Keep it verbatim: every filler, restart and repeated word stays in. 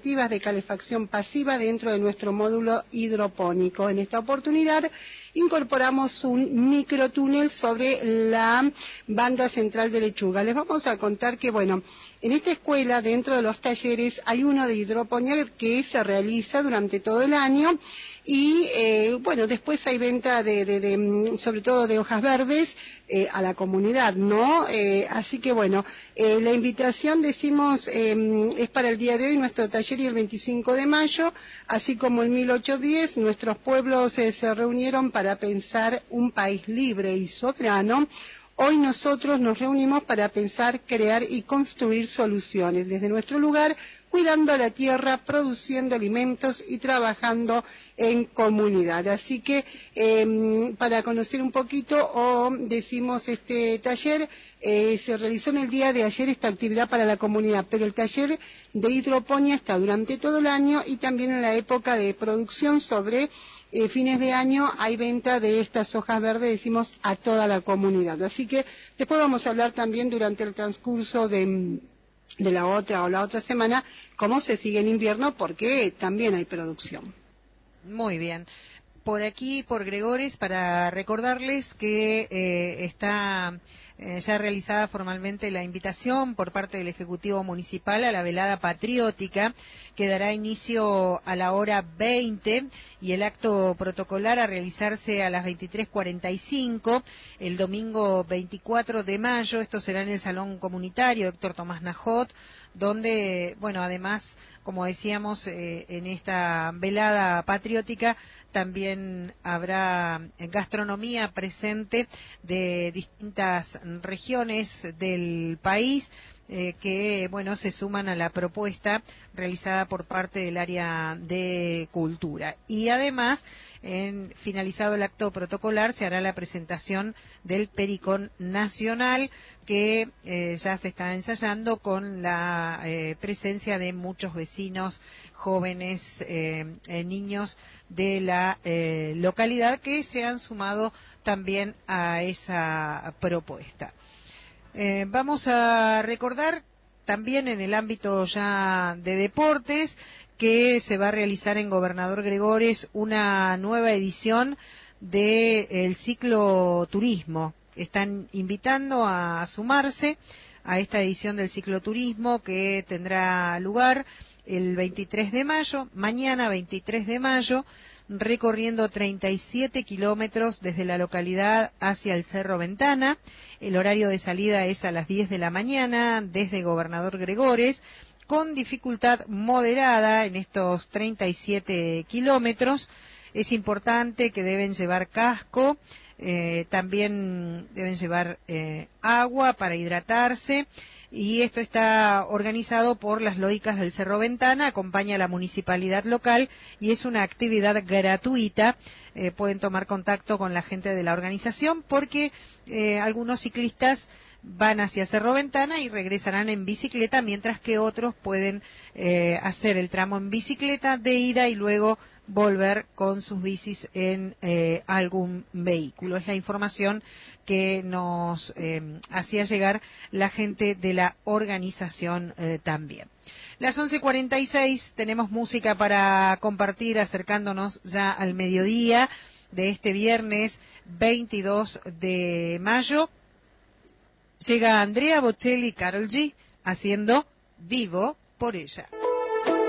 alternativas de calefacción pasiva dentro de nuestro módulo hidropónico. En esta oportunidad incorporamos un microtúnel sobre la banda central de Lechuga. Les vamos a contar que, bueno, en esta escuela, dentro de los talleres, hay uno de hidroponía que se realiza durante todo el año y, eh, bueno, después hay venta de, de, de sobre todo de hojas verdes eh, a la comunidad, ¿no? Eh, así que, bueno, eh, la invitación, decimos, eh, es para el día de hoy, nuestro taller y el veinticinco de mayo, así como en mil ochocientos diez, nuestros pueblos eh, se reunieron para pensar un país libre y soberano. Hoy nosotros nos reunimos para pensar, crear y construir soluciones desde nuestro lugar, cuidando la tierra, produciendo alimentos y trabajando en comunidad. Así que eh, para conocer un poquito, o decimos este taller, eh, se realizó en el día de ayer esta actividad para la comunidad, pero el taller de hidroponía está durante todo el año y también en la época de producción sobre Eh, fines de año hay venta de estas hojas verdes, decimos, a toda la comunidad. Así que después vamos a hablar también durante el transcurso de, de la otra o la otra semana cómo se sigue en invierno, porque también hay producción. Muy bien. Por aquí, por Gregores, para recordarles que eh, está eh, ya realizada formalmente la invitación por parte del Ejecutivo Municipal a la velada patriótica, que dará inicio a la hora veinte y el acto protocolar a realizarse a las veintitrés cuarenta y cinco el domingo veinticuatro de mayo. Esto será en el Salón Comunitario Héctor Tomás Najot, donde, bueno, además, como decíamos, eh, en esta velada patriótica también habrá gastronomía presente de distintas regiones del país, eh, que, bueno, se suman a la propuesta realizada por parte del área de cultura. Y además, en finalizado el acto protocolar, se hará la presentación del Pericón Nacional, que eh, ya se está ensayando con la eh, presencia de muchos vecinos, jóvenes, eh, eh, niños de la eh, localidad, que se han sumado también a esa propuesta. Eh, vamos a recordar también en el ámbito ya de deportes que se va a realizar en Gobernador Gregores una nueva edición del ciclo turismo. Están invitando a sumarse a esta edición del cicloturismo que tendrá lugar el veintitrés de mayo, mañana veintitrés de mayo, recorriendo treinta y siete kilómetros desde la localidad hacia el Cerro Ventana. El horario de salida es a las diez de la mañana desde Gobernador Gregores, con dificultad moderada en estos treinta y siete kilómetros. Es importante que deben llevar casco, eh, también deben llevar eh, agua para hidratarse, y esto está organizado por las Lóicas del Cerro Ventana, acompaña a la municipalidad local y es una actividad gratuita. Eh, pueden tomar contacto con la gente de la organización porque eh, algunos ciclistas van hacia Cerro Ventana y regresarán en bicicleta, mientras que otros pueden eh, hacer el tramo en bicicleta de ida y luego volver con sus bicis en eh, algún vehículo. Es la información que nos eh, hacía llegar la gente de la organización eh, también. Las once cuarenta y seis, tenemos música para compartir, acercándonos ya al mediodía de este viernes veintidós de mayo. Llega Andrea Bocelli y Karol G haciendo Vivo por ella.